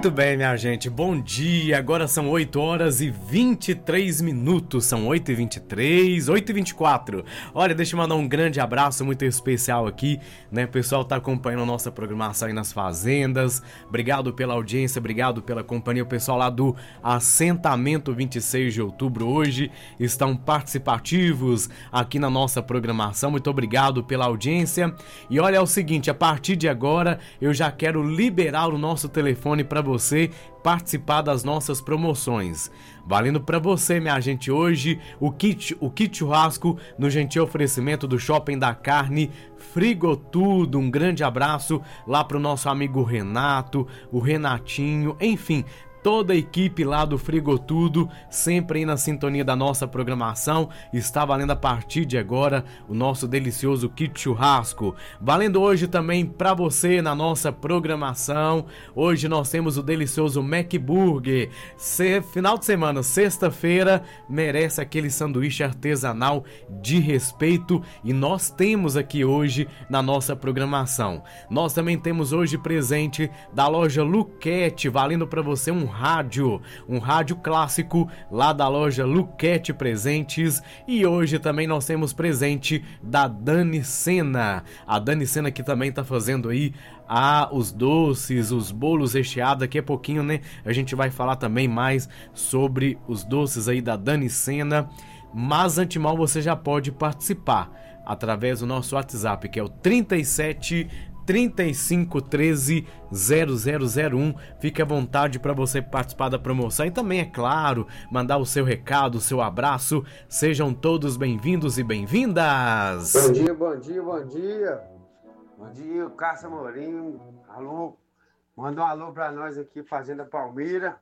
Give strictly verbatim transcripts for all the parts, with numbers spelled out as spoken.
Muito bem, minha gente, bom dia, agora são oito horas e vinte e três minutos, são oito e vinte e três, oito e vinte e quatro. Olha, deixa eu mandar um grande abraço muito especial aqui, né, o pessoal tá acompanhando a nossa programação aí nas fazendas, obrigado pela audiência, obrigado pela companhia, o pessoal lá do Assentamento vinte e seis de outubro hoje estão participativos aqui na nossa programação, muito obrigado pela audiência. E olha, é o seguinte, a partir de agora eu já quero liberar o nosso telefone para você participar das nossas promoções. Valendo para você, minha gente, hoje o kit, o kit churrasco no gentil oferecimento do Shopping da Carne Frigotudo. Um grande abraço lá pro nosso amigo Renato, o Renatinho, enfim, toda a equipe lá do Frigotudo, sempre aí na sintonia da nossa programação. Está valendo a partir de agora o nosso delicioso kit churrasco. Valendo hoje também para você na nossa programação. Hoje nós temos o delicioso Mac Burger. Se, final de semana, sexta-feira, merece aquele sanduíche artesanal de respeito. E nós temos aqui hoje na nossa programação. Nós também temos hoje presente da loja Luquete, valendo para você um rádio, um rádio clássico lá da loja Luquete Presentes. E hoje também nós temos presente da Dani Sena. A Dani Sena que também tá fazendo aí ah, os doces, os bolos recheados. Daqui a pouquinho, né, a gente vai falar também mais sobre os doces aí da Dani Sena. Mas antemão você já pode participar através do nosso WhatsApp, que é o trinta e sete, trinta e cinco, treze, zero zero zero um. Fique à vontade para você participar da promoção e também, é claro, mandar o seu recado, o seu abraço. Sejam todos bem-vindos e bem-vindas. Bom dia, bom dia, bom dia. Bom dia, Cássio Amorim. Alô, manda um alô para nós aqui, Fazenda Palmeira.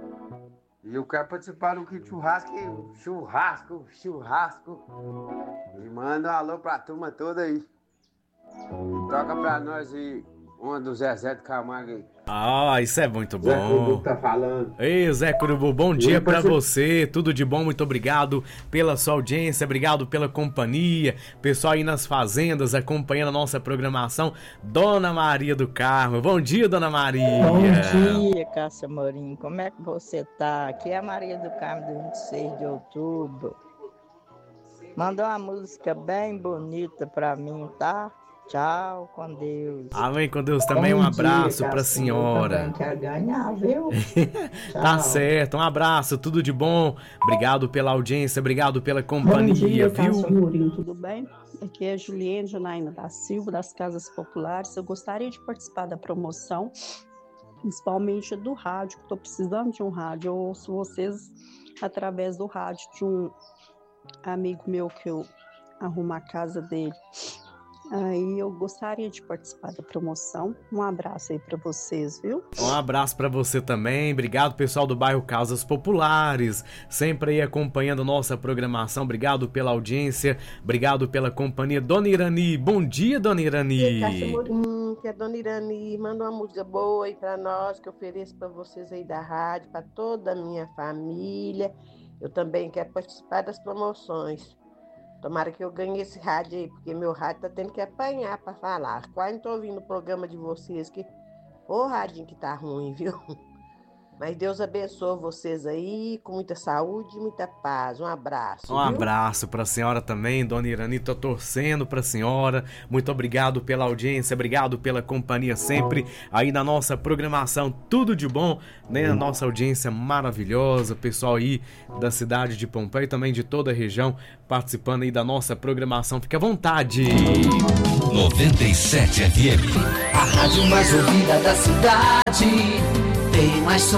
E eu quero participar do kit churrasco, churrasco, churrasco. E manda um alô para a turma toda aí. Toca pra nós aí uma do Zezé de Camargo aí. Ah, isso é muito bom. Zé Curubu tá falando. Ei, Zé Curubu, bom dia pra você. Tudo de bom, muito obrigado pela sua audiência, obrigado pela companhia. Pessoal aí nas fazendas acompanhando a nossa programação. Dona Maria do Carmo. Bom dia, Dona Maria. Bom dia, Cássio Amorim. Como é que você tá? Aqui é a Maria do Carmo do vinte e seis de outubro. Mandou uma música bem bonita pra mim, tá? Tchau, com Deus. Amém, com Deus também. Bom um abraço dia, pra senhora. Eu também quero ganhar, viu? Tá certo, um abraço, tudo de bom. Obrigado pela audiência, obrigado pela companhia, bom dia, viu? Cássio Amorim, tudo bem? Aqui é Juliane Janaína da Silva, das Casas Populares. Eu gostaria de participar da promoção, principalmente do rádio, que estou precisando de um rádio. Eu ouço vocês através do rádio de um amigo meu que eu arrumo a casa dele. Aí eu gostaria de participar da promoção. Um abraço aí pra vocês, viu? Um abraço pra você também. Obrigado, pessoal do bairro Casas Populares, sempre aí acompanhando nossa programação. Obrigado pela audiência, obrigado pela companhia. Dona Irani, bom dia, Dona Irani. Hum, que a Dona Irani manda uma música boa aí pra nós, que eu ofereço pra vocês aí da rádio, pra toda a minha família. Eu também quero participar das promoções. Tomara que eu ganhe esse rádio aí, porque meu rádio tá tendo que apanhar pra falar. Quase não tô ouvindo o programa de vocês, que ô radinho que tá ruim, viu? Mas Deus abençoe vocês aí, com muita saúde e muita paz. Um abraço. Um viu? abraço pra senhora também, Dona Irani. Tô torcendo pra senhora. Muito obrigado pela audiência, obrigado pela companhia sempre aí na nossa programação. Tudo de bom, né? A nossa audiência maravilhosa, pessoal aí da cidade de Pompeia e também de toda a região participando aí da nossa programação. Fique à vontade. noventa e sete F M, a rádio mais ouvida da cidade. Tem mais som